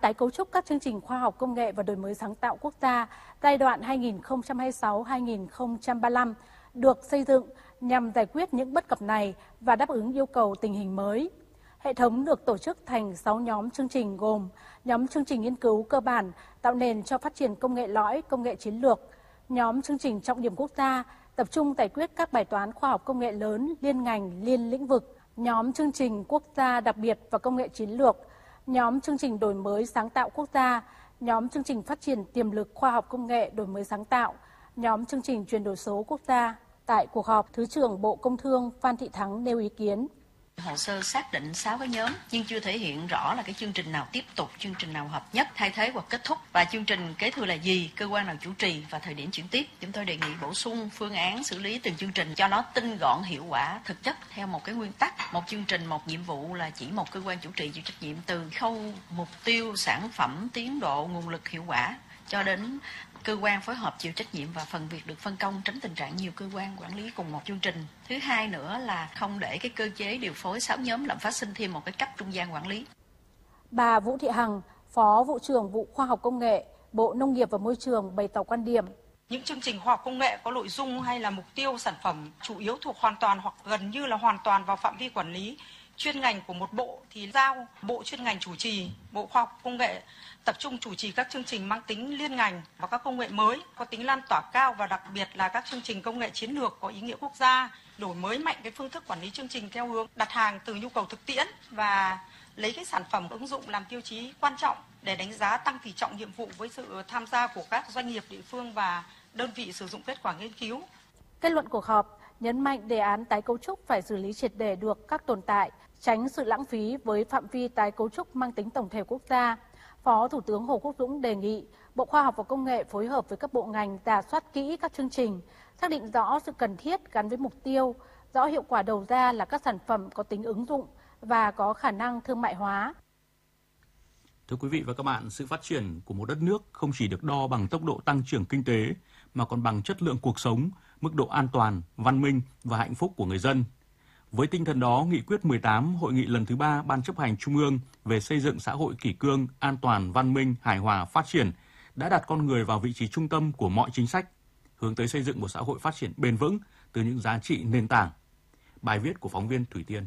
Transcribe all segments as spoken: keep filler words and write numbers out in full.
tái cấu trúc các chương trình khoa học công nghệ và đổi mới sáng tạo quốc gia giai đoạn hai nghìn không trăm hai mươi sáu đến hai nghìn không trăm ba mươi lăm được xây dựng nhằm giải quyết những bất cập này và đáp ứng yêu cầu tình hình mới. Hệ thống được tổ chức thành sáu nhóm chương trình gồm nhóm chương trình nghiên cứu cơ bản tạo nền cho phát triển công nghệ lõi, công nghệ chiến lược, nhóm chương trình trọng điểm quốc gia tập trung giải quyết các bài toán khoa học công nghệ lớn, liên ngành, liên lĩnh vực, nhóm chương trình quốc gia đặc biệt và công nghệ chiến lược, nhóm chương trình đổi mới sáng tạo quốc gia, nhóm chương trình phát triển tiềm lực khoa học công nghệ đổi mới sáng tạo, nhóm chương trình chuyển đổi số quốc gia. Tại cuộc họp, Thứ trưởng Bộ Công Thương Phan Thị Thắng nêu ý kiến. Hồ sơ xác định sáu cái nhóm nhưng chưa thể hiện rõ là cái chương trình nào tiếp tục, chương trình nào hợp nhất, thay thế hoặc kết thúc và chương trình kế thừa là gì, cơ quan nào chủ trì và thời điểm chuyển tiếp. Chúng tôi đề nghị bổ sung phương án xử lý từng chương trình cho nó tinh gọn, hiệu quả, thực chất theo một cái nguyên tắc, một chương trình, một nhiệm vụ là chỉ một cơ quan chủ trì chịu trách nhiệm từ khâu mục tiêu, sản phẩm, tiến độ, nguồn lực, hiệu quả cho đến cơ quan phối hợp chịu trách nhiệm và phần việc được phân công, tránh tình trạng nhiều cơ quan quản lý cùng một chương trình. Thứ hai nữa là không để cái cơ chế điều phối sáu nhóm làm phát sinh thêm một cái cấp trung gian quản lý. Bà Vũ Thị Hằng, Phó Vụ trưởng Vụ Khoa học Công nghệ, Bộ Nông nghiệp và Môi trường bày tỏ quan điểm. Những chương trình khoa học công nghệ có nội dung hay là mục tiêu sản phẩm chủ yếu thuộc hoàn toàn hoặc gần như là hoàn toàn vào phạm vi quản lý chuyên ngành của một bộ thì giao bộ chuyên ngành chủ trì. Bộ Khoa học Công nghệ tập trung chủ trì các chương trình mang tính liên ngành và các công nghệ mới có tính lan tỏa cao, và đặc biệt là các chương trình công nghệ chiến lược có ý nghĩa quốc gia, đổi mới mạnh cái phương thức quản lý chương trình theo hướng đặt hàng từ nhu cầu thực tiễn và lấy cái sản phẩm ứng dụng làm tiêu chí quan trọng để đánh giá tăng tỷ trọng nhiệm vụ với sự tham gia của các doanh nghiệp, địa phương và đơn vị sử dụng kết quả nghiên cứu. Kết luận cuộc họp nhấn mạnh đề án tái cấu trúc phải xử lý triệt để được các tồn tại, tránh sự lãng phí với phạm vi tái cấu trúc mang tính tổng thể quốc gia. Phó Thủ tướng Hồ Quốc Dũng đề nghị Bộ Khoa học và Công nghệ phối hợp với các bộ ngành rà soát kỹ các chương trình, xác định rõ sự cần thiết gắn với mục tiêu, rõ hiệu quả đầu ra là các sản phẩm có tính ứng dụng và có khả năng thương mại hóa. Thưa quý vị và các bạn, sự phát triển của một đất nước không chỉ được đo bằng tốc độ tăng trưởng kinh tế, mà còn bằng chất lượng cuộc sống, mức độ an toàn, văn minh và hạnh phúc của người dân. Với tinh thần đó, Nghị quyết mười tám Hội nghị lần thứ ba Ban chấp hành Trung ương về xây dựng xã hội kỷ cương, an toàn, văn minh, hài hòa, phát triển đã đặt con người vào vị trí trung tâm của mọi chính sách, hướng tới xây dựng một xã hội phát triển bền vững từ những giá trị nền tảng. Bài viết của phóng viên Thủy Tiên.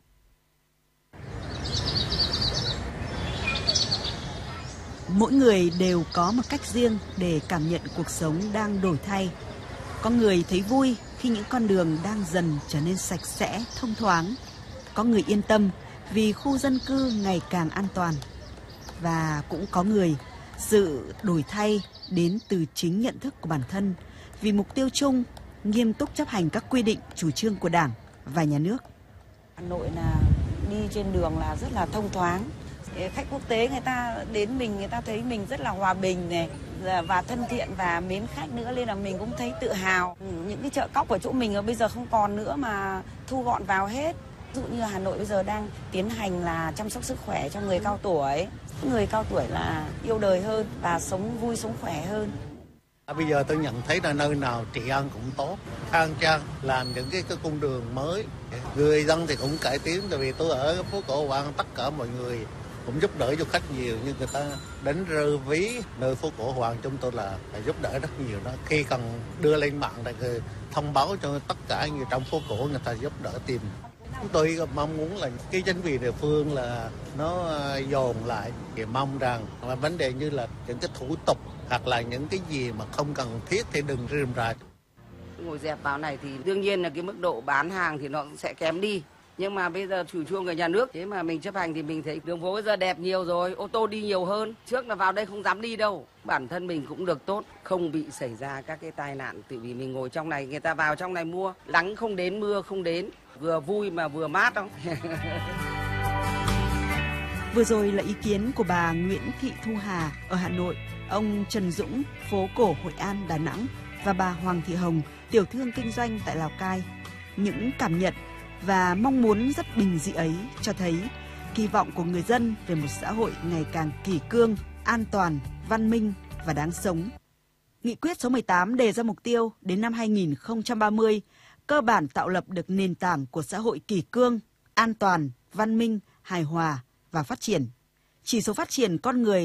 Mỗi người đều có một cách riêng để cảm nhận cuộc sống đang đổi thay. Có người thấy vui khi những con đường đang dần trở nên sạch sẽ, thông thoáng. Có người yên tâm vì khu dân cư ngày càng an toàn. Và cũng có người, sự đổi thay đến từ chính nhận thức của bản thân vì mục tiêu chung, nghiêm túc chấp hành các quy định, chủ trương của Đảng và Nhà nước. Hà Nội là đi trên đường là rất là thông thoáng. Khách quốc tế người ta đến mình, người ta thấy mình rất là hòa bình này và thân thiện và mến khách nữa, nên là mình cũng thấy tự hào. Những cái chợ cóc ở chỗ mình ở bây giờ không còn nữa mà thu gọn vào hết. Ví dụ như Hà Nội bây giờ đang tiến hành là chăm sóc sức khỏe cho người cao tuổi. Người cao tuổi là yêu đời hơn và sống vui, sống khỏe hơn. Bây giờ tôi nhận thấy là nơi nào trị an cũng tốt, khang trang, làm những cái, cái cung đường mới. Người dân thì cũng cải tiến, tại vì tôi ở phố cổ Hội An, tất cả mọi người cũng giúp đỡ du khách nhiều, nhưng người ta đánh rơi ví nơi phố cổ Hội An chúng tôi là, là giúp đỡ rất nhiều đó. Khi cần đưa lên mạng thì thông báo cho tất cả người trong phố cổ, người ta giúp đỡ tìm. Chúng tôi mong muốn là cái chính quyền địa phương là nó dồn lại, thì mong rằng là vấn đề như là những cái thủ tục hoặc là những cái gì mà không cần thiết thì đừng rườm rà. Ngồi dẹp vào này thì đương nhiên là cái mức độ bán hàng thì nó sẽ kém đi. Nhưng mà bây giờ chủ trương của nhà nước, thế mà mình chấp hành thì mình thấy đường phố bây giờ đẹp nhiều rồi, ô tô đi nhiều hơn. Trước là vào đây không dám đi đâu. Bản thân mình cũng được tốt, không bị xảy ra các cái tai nạn. Tự vì mình ngồi trong này, người ta vào trong này mua, nắng không đến, mưa không đến. Vừa vui mà vừa mát không? Vừa rồi là ý kiến của bà Nguyễn Thị Thu Hà ở Hà Nội, ông Trần Dũng, phố cổ Hội An, Đà Nẵng và bà Hoàng Thị Hồng, tiểu thương kinh doanh tại Lào Cai. Những cảm nhận và mong muốn rất bình dị ấy cho thấy kỳ vọng của người dân về một xã hội ngày càng kỷ cương, an toàn, văn minh và đáng sống. Nghị quyết số mười tám đề ra mục tiêu đến năm hai nghìn không trăm ba mươi, cơ bản tạo lập được nền tảng của xã hội kỷ cương, an toàn, văn minh, hài hòa và phát triển. Chỉ số phát triển con người